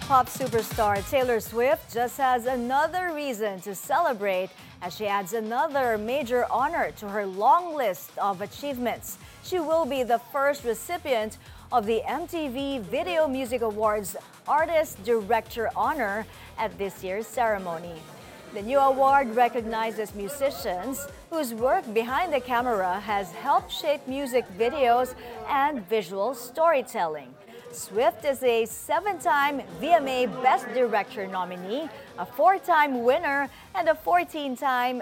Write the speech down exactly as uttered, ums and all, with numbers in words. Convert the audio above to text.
Pop superstar Taylor Swift just has another reason to celebrate as she adds another major honor to her long list of achievements. She will be the first recipient of the M T V Video Music Awards Artist Director honor at this year's ceremony. The new award recognizes musicians whose work behind the camera has helped shape music videos and visual storytelling. Swift is a seven-time V M A Best Director nominee, a four-time winner, and a fourteen-time